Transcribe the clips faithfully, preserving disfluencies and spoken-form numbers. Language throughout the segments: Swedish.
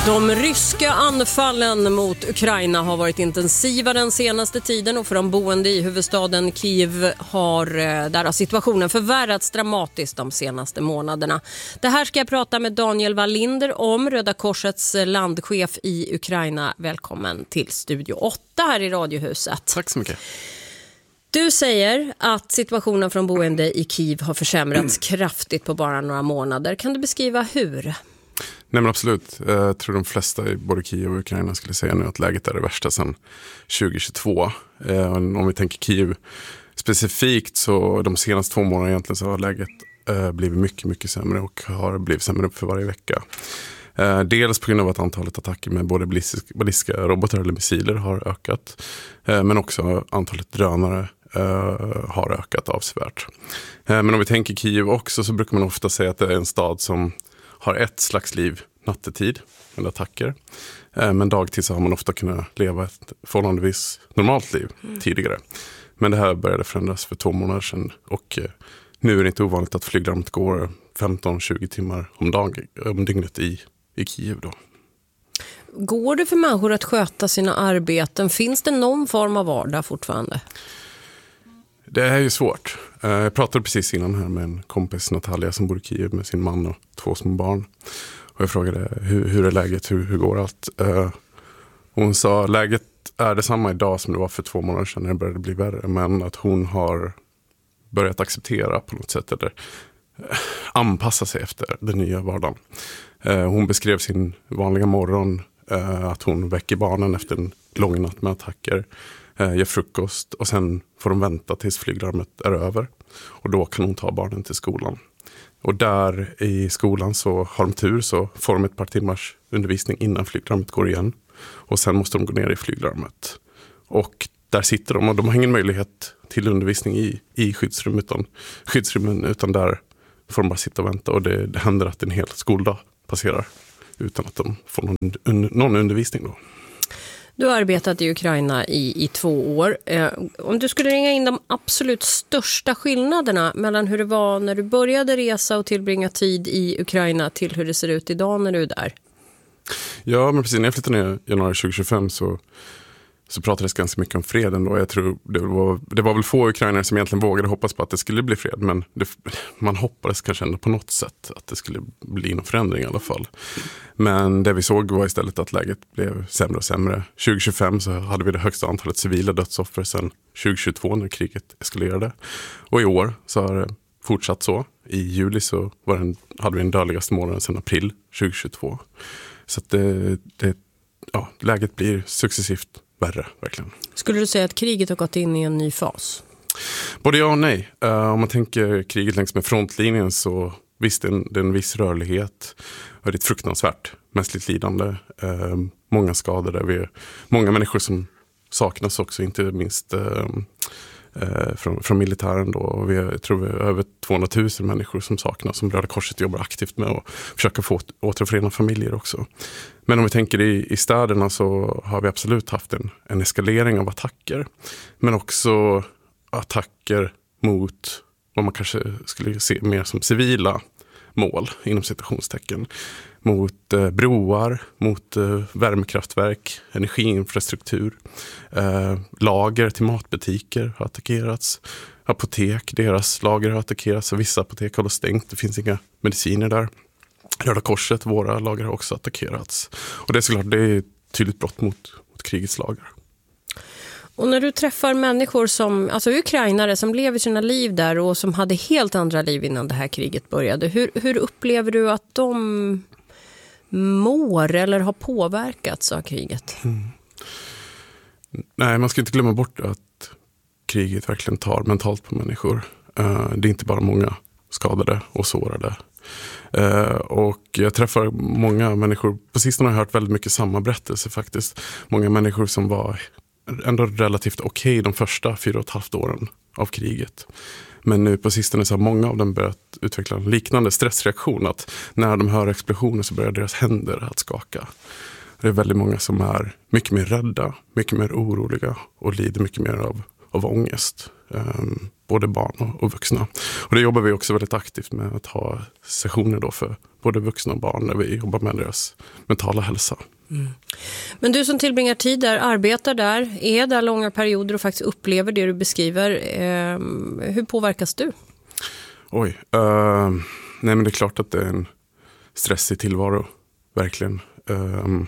De ryska anfallen mot Ukraina har varit intensiva den senaste tiden och för de boende i huvudstaden Kiev har, där har situationen förvärrats dramatiskt de senaste månaderna. Det här ska jag prata med Daniel Wallinder om, Röda Korsets landchef i Ukraina. Välkommen till Studio åtta här i Radiohuset. Tack så mycket. Du säger att situationen från boende i Kiev har försämrats kraftigt på bara några månader. Kan du beskriva hur? Nej men absolut. Jag tror de flesta i både Kiev och Ukraina skulle säga nu att läget är det värsta sedan tjugohundratjugotvå. Om vi tänker Kiev specifikt så de senaste två månaderna egentligen så har läget blivit mycket, mycket sämre och har blivit sämre upp för varje vecka. Dels på grund av att antalet attacker med både ballistiska robotar eller missiler har ökat. Men också antalet drönare har ökat avsevärt. Men om vi tänker Kiev också så brukar man ofta säga att det är en stad som har ett slags liv nattetid med attacker. Men dagtid så har man ofta kunnat leva ett förhållandevis normalt liv tidigare. Men det här började förändras för två månader sedan. Och nu är det inte ovanligt att flyglarmet går femton till tjugo timmar om, dag, om dygnet i, i Kiev då. Går det för människor att sköta sina arbeten? Finns det någon form av vardag fortfarande? Det är ju svårt. Jag pratade precis innan här med en kompis, Natalia, som bor i Kiev med sin man och två små barn. Och jag frågade hur, hur är läget, hur, hur går allt? Hon sa läget är detsamma idag som det var för två månader sedan när det började bli värre. Men att hon har börjat acceptera på något sätt eller anpassa sig efter den nya vardagen. Hon beskrev sin vanliga morgon att hon väcker barnen efter en lång natt med attacker. Ger frukost och sen får de vänta tills flyglarmet är över. Och då kan hon ta barnen till skolan. Och där i skolan så har de tur så får de ett par timmars undervisning innan flyglarmet går igen. Och sen måste de gå ner i flyglarmet. Och där sitter de och de har ingen möjlighet till undervisning i, i skyddsrum utan, skyddsrummen utan där får de bara sitta och vänta. Och det, det händer att en hel skoldag passerar utan att de får någon, un, någon undervisning då. Du har arbetat i Ukraina i, i två år. Eh, om du skulle ringa in de absolut största skillnaderna mellan hur det var när du började resa och tillbringa tid i Ukraina till hur det ser ut idag när du är där? Ja, men precis när jag flyttade ner i januari tjugohundratjugofem så, så pratades ganska mycket om freden. Och jag tror det var, det var väl få ukrainare som egentligen vågade hoppas på att det skulle bli fred. Men det, man hoppades kanske ändå på något sätt att det skulle bli någon förändring i alla fall. Men det vi såg var istället att läget blev sämre och sämre. tjugohundratjugofem så hade vi det högsta antalet civila dödsoffer sedan tjugohundratjugotvå när kriget eskalerade. Och i år så har det fortsatt så. I juli så var det en, hade vi den dödligaste månaden sedan april tjugohundratjugotvå. Så att det, det, ja, läget blir successivt värre, verkligen. Skulle du säga att kriget har gått in i en ny fas? Både ja och nej. Uh, om man tänker kriget längs med frontlinjen så visst, det är en, det är en viss rörlighet. Och det är ett fruktansvärt mänskligt lidande. Uh, många skadade. Vi, många människor som saknas också, inte minst uh, uh, från, från militären. Då. Och vi, jag tror vi är över tvåhundratusen människor som saknas, som Röda Korset jobbar aktivt med och försöker få återförena familjer också. Men om vi tänker i, i städerna så har vi absolut haft en, en eskalering av attacker. Men också attacker mot vad man kanske skulle se mer som civila mål inom citationstecken. Mot eh, broar, mot eh, värmekraftverk, energiinfrastruktur, eh, lager till matbutiker har attackerats. Apotek, deras lager har attackerats och vissa apotek har stängt. Det finns inga mediciner där. Röda Korset, våra lager har också attackerats. Och det är såklart, det är ett tydligt brott mot, mot krigets lager. Och när du träffar människor som, alltså ukrainare som lever sina liv där och som hade helt andra liv innan det här kriget började. Hur, hur upplever du att de mår eller har påverkats av kriget? Mm. Nej, man ska inte glömma bort att kriget verkligen tar mentalt på människor. Uh, det är inte bara många skadade och sårade. Uh, och jag träffar många människor, på sistone har jag hört väldigt mycket samma berättelse faktiskt. Många människor som var ändå relativt okej okay de första fyra och ett halvt åren av kriget. Men nu på sistone så har många av dem börjat utveckla en liknande stressreaktion, att när de hör explosioner så börjar deras händer att skaka. Det är väldigt många som är mycket mer rädda, mycket mer oroliga och lider mycket mer av, av ångest. Um, både barn och, och vuxna. Och det jobbar vi också väldigt aktivt med, att ha sessioner då för både vuxna och barn när vi jobbar med deras mentala hälsa. Mm. Men du som tillbringar tid där, arbetar där, är där långa perioder och faktiskt upplever det du beskriver. Eh, hur påverkas du? Oj, uh, nej men det är klart att det är en stressig tillvaro, verkligen. Um,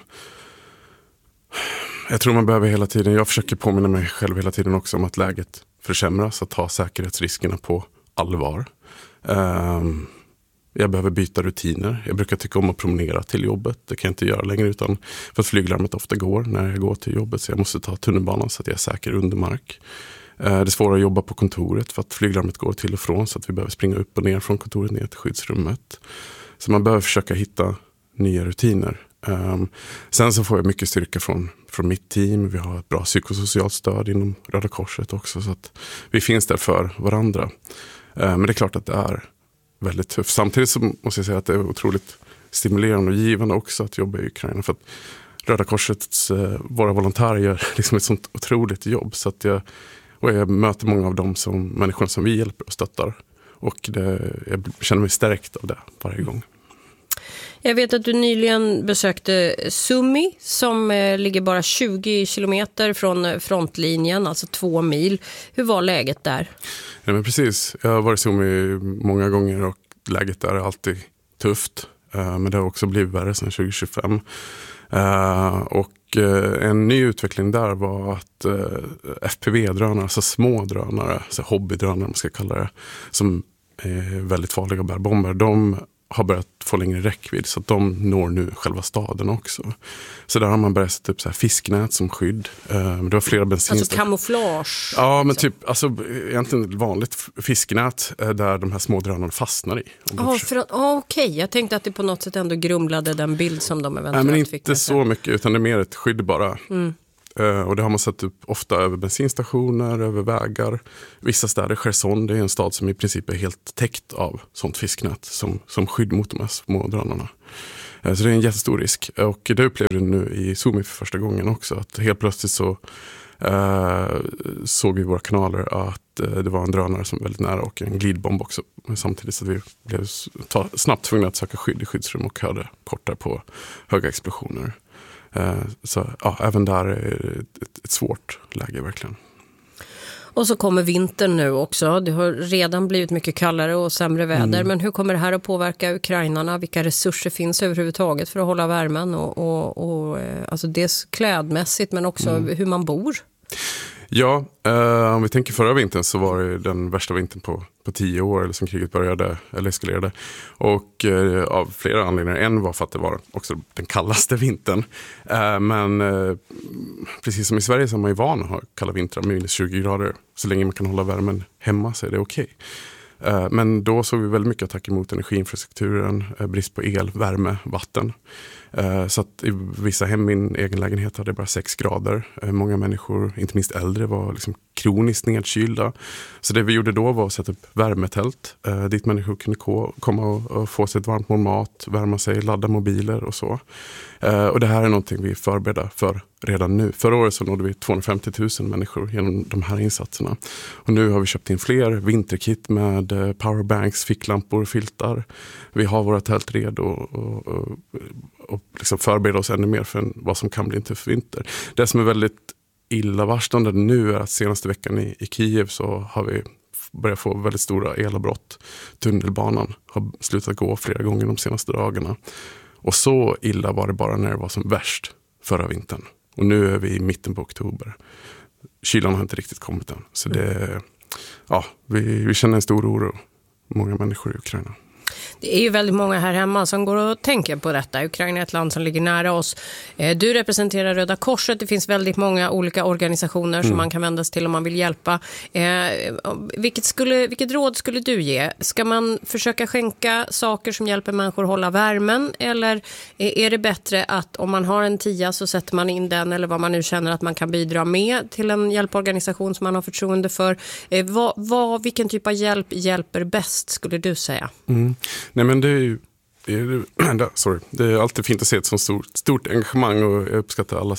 jag tror man behöver hela tiden, jag försöker påminna mig själv hela tiden också om att läget försämras, att ta säkerhetsriskerna på allvar. Um, jag behöver byta rutiner, jag brukar tycka om att promenera till jobbet, det kan jag inte göra längre utan för att flyglarmet ofta går när jag går till jobbet, så jag måste ta tunnelbanan så att jag är säker under mark. Det är svårare att jobba på kontoret för att flyglarmet går till och från, så att vi behöver springa upp och ner från kontoret ner till skyddsrummet. Så man behöver försöka hitta nya rutiner. Um, sen så får jag mycket styrka från, från mitt team. Vi har ett bra psykosocialt stöd inom Röda Korset också, så att vi finns där för varandra. Uh, men det är klart att det är väldigt tufft. Samtidigt så måste jag säga att det är otroligt stimulerande och givande också att jobba i Ukraina, för att Röda Korsets, uh, våra volontärer gör liksom ett sånt otroligt jobb, så att jag, och jag möter många av dem som människor som vi hjälper och stöttar, och det, jag känner mig stärkt av det varje gång. Jag vet att du nyligen besökte Sumy som eh, ligger bara tjugo kilometer från frontlinjen, alltså två mil. Hur var läget där? Ja, men precis. Jag har varit i Sumy många gånger och läget där är alltid tufft. Uh, men det har också blivit värre sedan tjugo tjugofem. Uh, och uh, en ny utveckling där var att uh, F P V-drönare, alltså små drönare, alltså hobbydrönare man ska kalla det, som är väldigt farliga och bär bomber, de har börjat få längre räckvidd, så att de når nu själva staden också. Så där har man börjat sätta upp så här fisknät som skydd. Uh, det var flera bensinstationer. Alltså kamouflage? Ja, men typ, alltså egentligen vanligt fisknät uh, där de här små drönarna fastnar i. Ja, för att, ah, okej. Okay. Jag tänkte att det på något sätt ändå grumlade den bild som de eventuellt Nej, men fick. inte så mycket, utan det är mer ett skydd bara. Mm. Uh, och det har man satt upp ofta över bensinstationer, över vägar. Vissa städer, Cherson, det är en stad som i princip är helt täckt av sånt fisknät som, som skydd mot de här små drönarna. Uh, så det är en jättestor risk. Och det upplevde jag nu i Sumy för första gången också. Att helt plötsligt så uh, såg vi i våra kanaler att uh, det var en drönare som var väldigt nära och en glidbomb också. Samtidigt så att vi blev ta, snabbt tvungna att söka skydd i skyddsrum och hörde kortar på höga explosioner. Så ja, även där är ett, ett svårt läge verkligen. Och så kommer vintern nu också. Det har redan blivit mycket kallare och sämre väder. Mm. Men hur kommer det här att påverka ukrainarna? Vilka resurser finns överhuvudtaget för att hålla värmen? Och, och, och, alltså dels klädmässigt men också mm. hur man bor. Ja, eh, om vi tänker förra vintern så var det den värsta vintern på, på tio år eller som kriget började eller eskalerade. Och eh, av flera anledningar. En var för att det var också den kallaste vintern. Eh, men eh, precis som i Sverige så är man ju van att ha kalla vintrar med minus tjugo grader. Så länge man kan hålla värmen hemma så är det okej. Eh, men då såg vi väldigt mycket attacker mot energiinfrastrukturen, eh, brist på el, värme, vatten. Så att i vissa hem, min egen lägenhet hade bara sex grader. Många människor, inte minst äldre, var liksom kroniskt nedkylda. Så det vi gjorde då var att sätta upp värmetält. Dit människor kunde komma och få sig ett varmt mål mat, värma sig, ladda mobiler och så. Och det här är någonting vi förbereder för redan nu. Förra året så nådde vi tvåhundrafemtio tusen människor genom de här insatserna. Och nu har vi köpt in fler vinterkit med powerbanks, ficklampor, filtar. Vi har våra tält redo och, och, och liksom förbereda oss ännu mer för en, vad som kan bli en tuff vinter. Det som är väldigt illavarslande nu är att senaste veckan i, i Kiev så har vi börjat få väldigt stora elavbrott. Tunnelbanan har slutat gå flera gånger de senaste dagarna. Och så illa var det bara när det var som värst förra vintern. Och nu är vi i mitten på oktober. Kylan har inte riktigt kommit än. Så det, ja, vi, vi känner en stor oro. Många människor i Ukraina. Det är ju väldigt många här hemma som går och tänker på detta. Ukraina är ett land som ligger nära oss. Du representerar Röda Korset. Det finns väldigt många olika organisationer mm. som man kan vända sig till om man vill hjälpa. Eh, vilket, skulle, vilket råd skulle du ge? Ska man försöka skänka saker som hjälper människor att hålla värmen? Eller är det bättre att om man har en tia så sätter man in den eller vad man nu känner att man kan bidra med till en hjälporganisation som man har förtroende för? Eh, vad, vad, vilken typ av hjälp hjälper bäst skulle du säga? Mm. Nej, men det är ju det är, sorry, det är alltid fint att se ett sånt stort, stort engagemang och jag uppskattar alla som,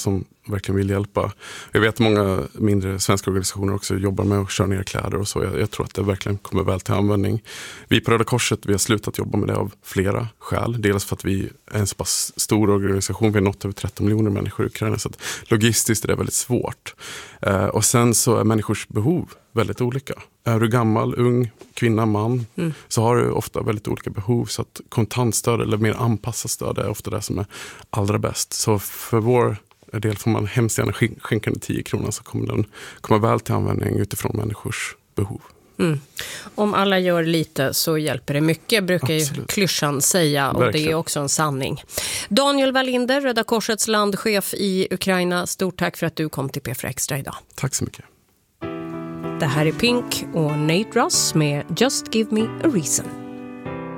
verkligen vill hjälpa. Jag vet att många mindre svenska organisationer också jobbar med att köra ner kläder och så. Jag, jag tror att det verkligen kommer väl till användning. Vi på Röda Korset, vi har slutat jobba med det av flera skäl. Dels för att vi är en så pass stor organisation, vi har nått över tretton miljoner människor i Ukraina, så att logistiskt är det väldigt svårt. Eh, och sen så är människors behov väldigt olika. Är du gammal, ung, kvinna, man mm. så har du ofta väldigt olika behov, så att kontantstöd eller mer anpassat stöd är ofta det som är allra bäst. Så för vår del får man hemskt gärna skänka den tio kronor, så kommer den komma väl till användning utifrån människors behov. Mm. Om alla gör lite så hjälper det mycket, brukar ju klyschan säga, och verkligen. Det är också en sanning. Daniel Wallinder, Röda Korsets landchef i Ukraina, stort tack för att du kom till P fyra Extra idag. Tack så mycket. Det här är Pink och Nate Russ med Just Give Me a Reason.